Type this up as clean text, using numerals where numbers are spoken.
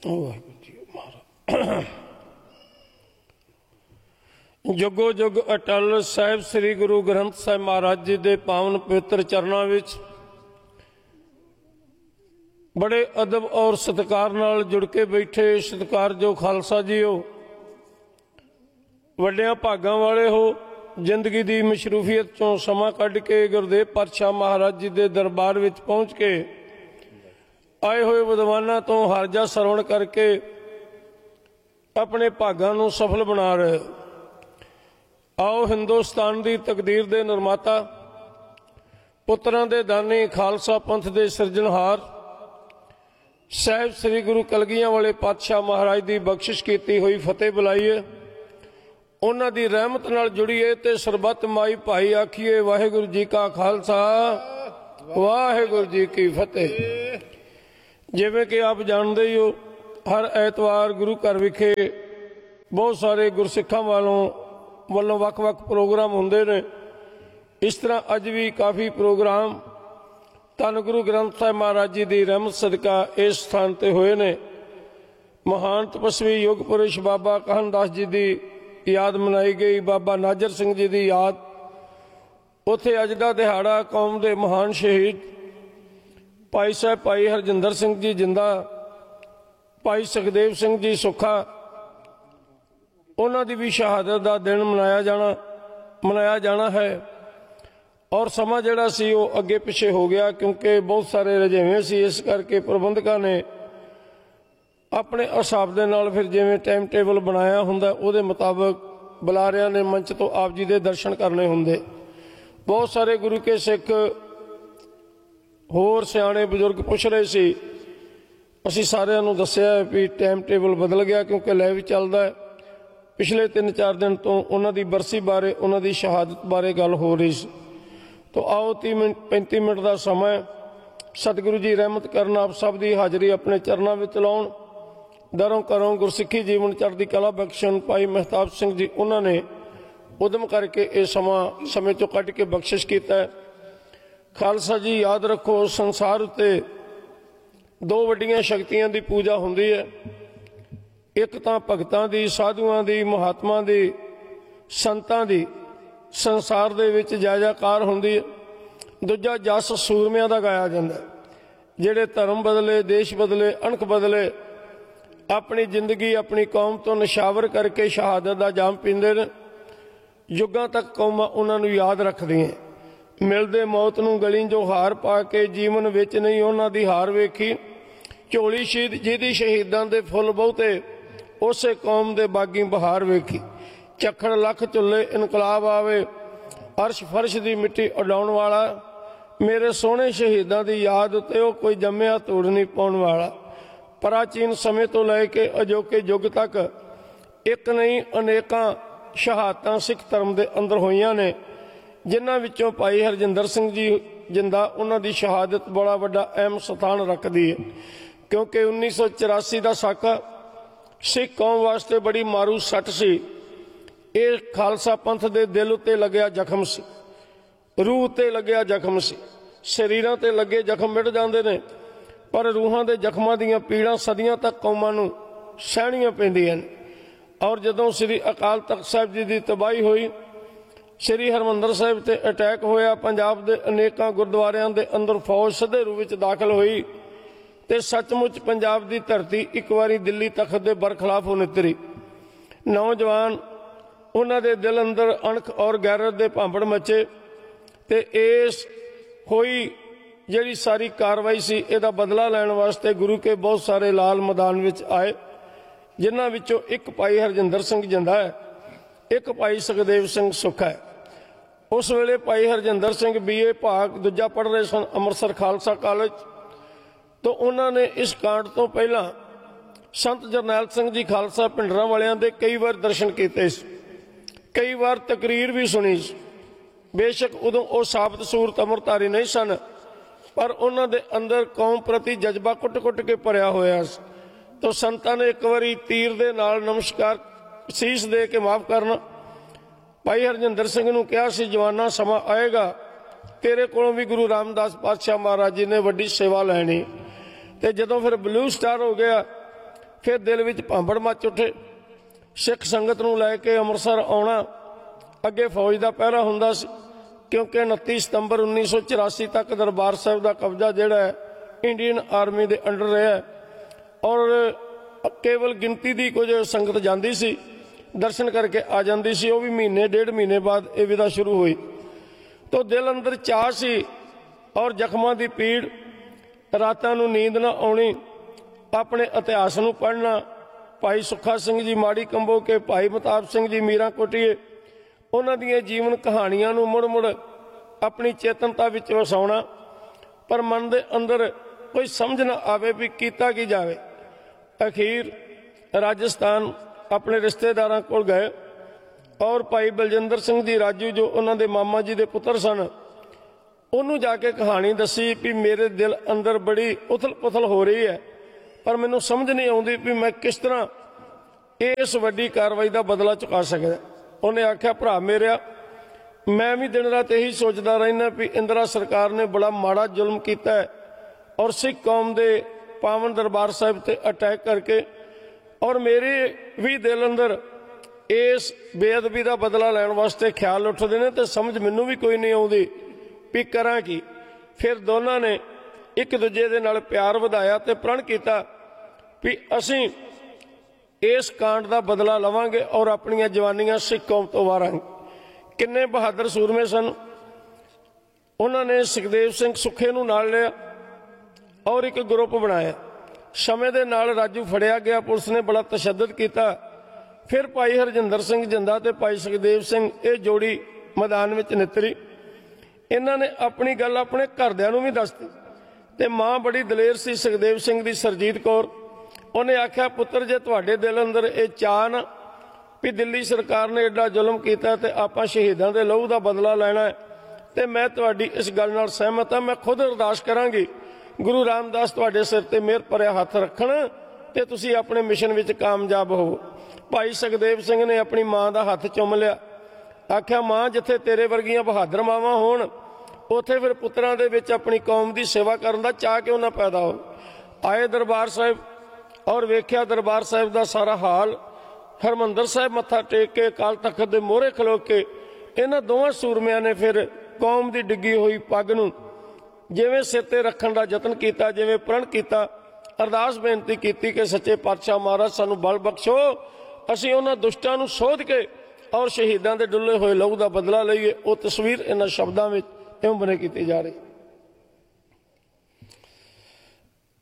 जुगो जुग अटल साहिब श्री गुरु ग्रंथ साहिब महाराज जी के पावन पवित्र चरणों में बड़े अदब और सत्कार नाल जुड़ के बैठे सत्कार जो खालसा जी हो, वड्डियां भागां वाले हो। जिंदगी की मशरूफियत चों समा कढ़ के गुरदेव पातशाह महाराज जी के दरबार में पहुँच के आए हुए विद्वानां तो हारजा सरवण करके अपने भागां नूं सफल बना रहे। आओ हिंदुस्तान की तकदीर के निर्माता पुत्रां दे दानी खालसा पंथ के सिरजनहार साहिब श्री गुरु कलगियां वाले पातशाह महाराज की बख्शिश की हुई फतेह बुलाईए, उन्हां दी रहमत नाल जुड़िए ते सरबत माई भाई आखिए वाहिगुरू जी का खालसा वाहिगुरू जी की फतेह। जिवें कि आप जानते ही हो, हर ऐतवार गुरु घर विखे बहुत सारे गुरसिखां वालों वख-वख प्रोग्राम होंदे ने। इस तरह अज भी काफ़ी प्रोग्राम धन गुरु ग्रंथ साहिब महाराज जी की रहमत सदका इस स्थान पर होए ने। महान तपस्वी योग पुरुष बाबा कहनदास जी की याद मनाई गई, बाबा नाजर सिंह जी की याद। उत्थे अज का दिहाड़ा कौम के महान शहीद भाई साहब भाई हरजिंदर सिंह जी जिंदा, भाई सुखदेव सिंह जी सुखा, उन्हों की भी शहादत का दिन मनाया जाना है। और समा जिहड़ा सी वो अगे पिछे हो गया क्योंकि बहुत सारे रजेवें सी, इस करके प्रबंधकों ने अपने हिसाब के नाल फिर जिवें टाइम टेबल बनाया हुंदा उहदे मुताबिक बुलारियां ने मंच तो आप जी के दर्शन करने होंदे। बहुत सारे गुरु के सिख होर सियाणे बजुर्ग पुछ रहे सी, असीं सारिआं नूं दस्सिआ भी टाइम टेबल बदल गया क्योंकि लाइव चलदा है। पिछले 3-4 दिन तो उन्हां दी बरसी बारे उन्हां दी शहादत बारे गल हो रही सी। तो आओ 30-35 मिनट का समय सतगुरु जी रहमत करना, आप सब की हाज़री अपने चरणों में लाउण। दरों घरों गुरसिखी जीवन चढ़दी कला बख्शन भाई महताब सिंह जी उन्होंने उदम करके ये समय चो कट के बख्शिश किया है। खालसा जी याद रखो, संसार उत्ते 2 वड्डियां शक्तियां की पूजा होंदी है। एक तो भगतां दी, साधुआं दी, महात्मा दी, संतां दी संसार दे विच जय जयकार होंदी है। दूजा जस सूरमियां दा गाया जाता है, जिहड़े धर्म बदले, देश बदले, अणख बदले, अपनी जिंदगी अपनी कौम तो निशावर करके शहादत का जाम पींदे ने। युगां तक कौमां उन्हां नूं याद रखदियां। मिलदे मौत नूं गली जो हार पा के जीवन विच नहीं उन्हां दी हार वेखी। झोली शहीद जिहदी शहीदां दे फुੱਲ बहुते उसे कौम दे बागी बहार वेखी। झक्खड़ लख चुले इनकलाब आवे, अर्श फर्श की मिट्टी उडाउण वाला, मेरे सोहणे शहीदां दी याद ते ओ कोई जम्मिया धूड़ नहीं पाउण वाला। प्राचीन समय तो लैके अजोके युग तक एक नहीं अनेकां शहादतां सिख धर्म के अंदर होईयां ने, जिन्हां विचों भाई हरजिंदर सिंह जी जिंदा उन्हां दी शहादत बड़ा वड्डा अहम स्थान रखती है। क्योंकि 1984 का साका सिख कौम वास्ते बड़ी मारू सट सी। ये खालसा पंथ के दिल उत्ते लग्या जख्म सी, रूह उत्ते लग्या जख्म सी। शरीरां ते लगे जख्म मिट जाते हैं, पर रूहां दे जख्मां दीयां पीड़ां सदियां तक कौमां नूं सहणियां पैंदियां ने। और जदों श्री अकाल तख्त साहिब जी की तबाही हुई, श्री हरमंदर साहिब ते अटैक होया, पंजाब के अनेकां गुरुद्वारियां दे अंदर फौज सीधे रूप में दाखिल हुई ते सचमुच पंजाब की धरती एक बारी दिल्ली तख्त के बरखिलाफ हो नितरी। नौजवान उन्हां दे दिल अंदर अणख और गैरत के भांबड़ मचे ते इस होई जिहड़ी सारी कार्रवाई सी इहदा बदला लैण वास्ते गुरु के बहुत सारे लाल मैदान विच आए, जिन्हां विचों एक भाई हरजिंदर सिंह जिंदा है, एक भाई सुखदेव सिंह सुखा है। उस वेले भाई हरजिंदर सिंह BA भाग दूजा पढ़ रहे सन अमृतसर खालसा कॉलेज। तो उन्होंने इस कांड तो पहला संत जरनैल सिंह जी खालसा पिंडरां वालियां दे कई बार दर्शन किए, कई बार तकरीर भी सुनी। बेशक उदों वो साबत सूरत अमरधारी नहीं सन, पर उन्हों दे अंदर कौम प्रति जज्बा कुट कुट के भरिया होया। तो संतां ने एक बारी तीर दे नाल नमस्कार शीश दे के माफ़ करना। भाई हरजिंदर सिंह नूं कहा सी, जवाना समा आएगा तेरे कोलों भी गुरु रामदास पातशाह महाराज जी ने वड्डी सेवा लैनी। तो जदों फिर ब्लू स्टार हो गया फिर दिल विच भांबड़ मच उठे। सिख संगत नूं लैके अमृतसर आउणा अगे फौज का पहरा हुंदा सी, क्योंकि 29 सितंबर 1984 तक दरबार साहिब का कब्जा जिहड़ा है इंडियन आर्मी के अंडर रहा और केवल गिनती की कुछ संगत जाती सी, दर्शन करके आ जाती सी। वो भी महीने डेढ़ महीने बाद ये विदा शुरू हुई। तो दिल अंदर चाह सी और जख्मां की पीड़, रातां नूं नींद ना आउणी, अपने इतिहास नूं पढ़ना, भाई सुखा सिंह जी माड़ी कंबो के, भाई महताब सिंह जी मीरा कोटीए, उन्हां दीयां जीवन कहानियां नूं मुड़ मुड़ अपनी चेतनता विच वसाउणा, पर मन दे अंदर कोई समझ ना आवे भी कीता की जावे। अखीर राजस्थान अपने रिश्तेदारां कोल गए और भाई बलजिंदर सिंह जी राजू जो उन्हां दे मामा जी दे पुत्र सन, उन्होंने जाके कहानी दसी भी मेरे दिल अंदर बड़ी उथल पुथल हो रही है, पर मैनूं समझ नहीं आउंदी भी मैं किस तरह इस वड्डी कार्रवाई का बदला चुका सकदा। उन्हें आख्या भरा मेरिया, मैं भी दिन रात यही सोचता रहना भी इंदिरा सरकार ने बड़ा माड़ा जुल्म किया है और सिख कौम के पावन दरबार साहिब ते अटैक करके, और मेरे भी दिल अंदर इस बेअदबी का बदला लैण वास्ते ख्याल उठते हैं, तो समझ मैनूं भी कोई नहीं आउंदी भी करा की। फिर दोनों ने एक दूजे दे नाल प्यार वधाया ते प्रण किया भी असीं इस कांड का बदला लवांगे और अपनियां जवानियां सिख कौम तो वारांगे। किन्ने बहादुर सूरमे सन। उन्होंने सुखदेव सिंह सुखे नूं नाल लिया और एक ग्रुप बनाया। समय दे नाल राजू फड़िया गया, पुलिस ने बड़ा तशद्दद किया। फिर भाई हरजिंदर सिंह जिंदा ते भाई सुखदेव सिंह ये जोड़ी मैदान में नितरी। इन्हां ने अपनी गल अपने घरदिआं नूं भी दसती ते मां बड़ी दलेर सी सुखदेव सिंह दी सरजीत कौर। उन्हें आख्या पुत्र जे तुहाडे दिल अंदर ये चाह ना भी दिल्ली सरकार ने एडा जुल्म किया ते आपां शहीदां दे लहू का बदला लैना है, ते मैं तुहाडी इस गल नाल सहमत हाँ। मैं खुद अरदास करांगी गुरु रामदास तुहाडे सिर ते मेहर भरिया हथ रखण ते तुसीं अपने मिशन विच कामयाब हो। भाई सुखदेव सिंह ने अपनी मां का हथ चुम लिया, आख्या मां जिथे तेरे वर्गियां बहादुर मावां होण उत्थे फिर पुत्रां दे विच अपनी कौम की सेवा करन दा चाह क्यों ना पैदा हो। आए दरबार साहिब और वेख्या दरबार साहिब का सारा हाल। हरमंदर साहिब मत्था टेक के अकाल तख्त के मोहरे खलो के इन्हां दोवां सूरमिਆਂ ने फिर कौम की डिग्गी हुई पग नूं जिवें सिर ते रखण दा यतन किया, जिवें प्रण किया, अरदास बेनती की कि सच्चे पातशाह महाराज सानू बल बख्शो, असीं उन्हां दुष्टां नूं सोध के और शहीदां दे डुल्ले होए लहू का बदला लईए। वो तस्वीर इन्हां शब्दां विच इउं बने कीती जा रही।